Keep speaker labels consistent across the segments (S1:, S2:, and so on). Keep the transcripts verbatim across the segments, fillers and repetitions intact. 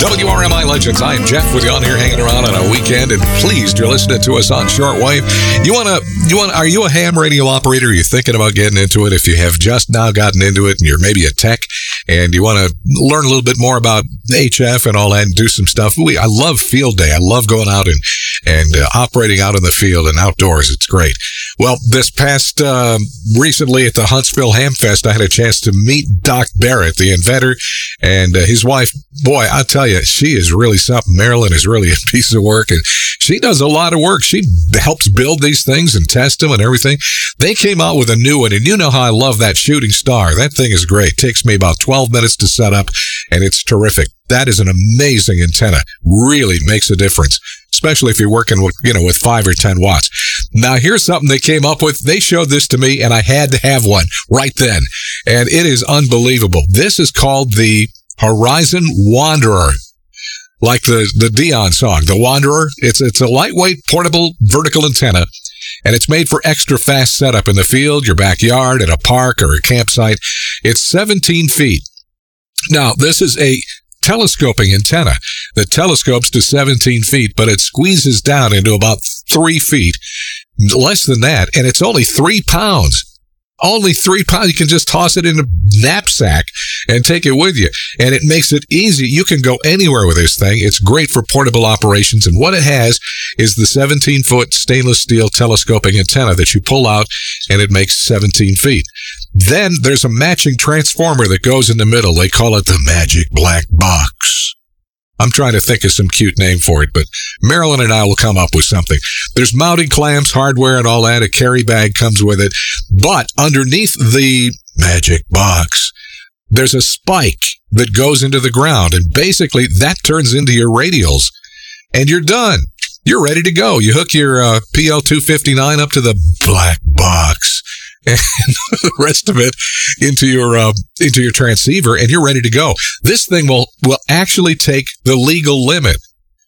S1: W R M I Legends. I am Jeff with you on here hanging around on a weekend, and pleased you're listening to us on shortwave. You want to, you want, are you a ham radio operator? Are you thinking about getting into it? If you have just now gotten into it and you're maybe a tech and you want to learn a little bit more about H F and all that and do some stuff. We, I love field day. I love going out and, and uh, operating out in the field and outdoors. It's great. Well, this past, uh, recently at the Huntsville Ham Fest, I had a chance to meet Doc Barrett, the inventor, and uh, his wife. Boy, I'll tell you, she is really something. Marilyn is really a piece of work, and she does a lot of work. She helps build these things and test them and everything. They came out with a new one, and you know how I love that Shooting Star. That thing is great. It takes me about twelve minutes to set up, and it's terrific. That is an amazing antenna. Really makes a difference, especially if you're working with, you know, with five or ten watts. Now, here's something they came up with. They showed this to me, and I had to have one right then, and it is unbelievable. This is called the Horizon Wanderer, like the, the Dion song, The Wanderer. It's, it's a lightweight, portable, vertical antenna, and it's made for extra fast setup in the field, your backyard, at a park, or a campsite. It's seventeen feet. Now, this is a telescoping antenna that telescopes to seventeen feet, but it squeezes down into about three feet, less than that, and it's only three pounds. Only three pounds. You can just toss it in a knapsack and take it with you. And it makes it easy. You can go anywhere with this thing. It's great for portable operations. And what it has is the seventeen-foot stainless steel telescoping antenna that you pull out, and it makes seventeen feet. Then there's a matching transformer that goes in the middle. They call it the Magic Black Box. I'm trying to think of some cute name for it, but Marilyn and I will come up with something. There's mounting clamps, hardware, and all that. A carry bag comes with it. But underneath the Magic Box, there's a spike that goes into the ground, and basically that turns into your radials, and you're done. You're ready to go. You hook your uh, P L two fifty-nine up to the Black Box, and the rest of it into your uh, into your transceiver, and you're ready to go. This thing will will actually take the legal limit,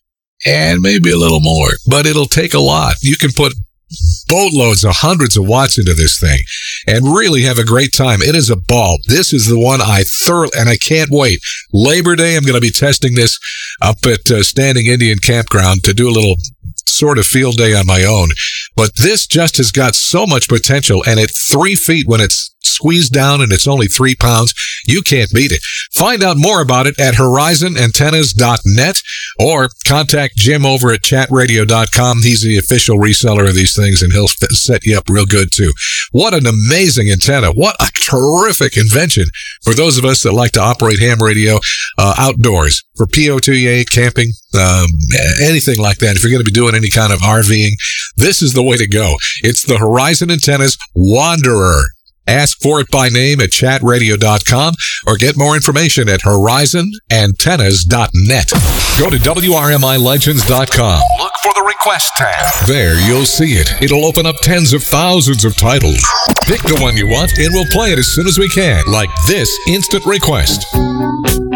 S1: and maybe a little more, but it'll take a lot. You can put boatloads of hundreds of watts into this thing and really have a great time. It is a ball. This is the one I thoroughly, and I can't wait. Labor Day, I'm going to be testing this up at uh, Standing Indian Campground to do a little sort of field day on my own. But this just has got so much potential, and at three feet when it's squeezed down and it's only three pounds, you can't beat it. Find out more about it at horizon antennas dot net or contact Jim over at chat radio dot com. He's the official reseller of these things, and he'll set you up real good too. What an amazing antenna. What a terrific invention for those of us that like to operate ham radio uh, outdoors for P O two A, camping, um, anything like that. If you're going to be doing any kind of RVing, this is the way to go. It's the Horizon Antennas Wanderer. Ask for it by name at chat radio dot com or get more information at horizon antennas dot net. Go to W R M I legends dot com. Look for the request tab. There you'll see it. It'll open up tens of thousands of titles. Pick the one you want and we'll play it as soon as we can, like this instant request.